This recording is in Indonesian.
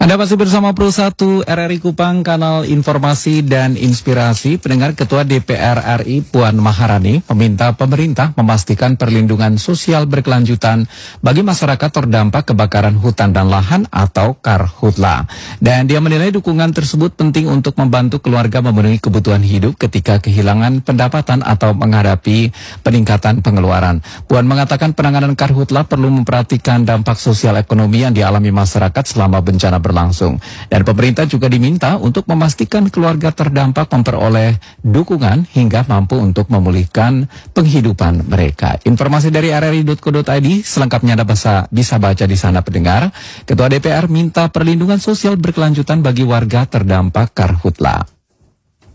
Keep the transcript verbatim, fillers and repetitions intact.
Anda masih bersama Pro satu R R I Kupang, kanal informasi dan inspirasi. Pendengar, Ketua D P R R I Puan Maharani meminta pemerintah memastikan perlindungan sosial berkelanjutan bagi masyarakat terdampak kebakaran hutan dan lahan atau karhutla. Dan dia menilai dukungan tersebut penting untuk membantu keluarga memenuhi kebutuhan hidup ketika kehilangan pendapatan atau menghadapi peningkatan pengeluaran. Puan mengatakan penanganan karhutla perlu memperhatikan dampak sosial ekonomi yang dialami masyarakat selama bencana berlangsung. Dan pemerintah juga diminta untuk memastikan keluarga terdampak memperoleh dukungan hingga mampu untuk memulihkan penghidupan mereka. Informasi dari r r i titik co titik i d selengkapnya Anda bisa, bisa baca di sana, pendengar. Ketua D P R minta perlindungan sosial berkelanjutan bagi warga terdampak karhutla.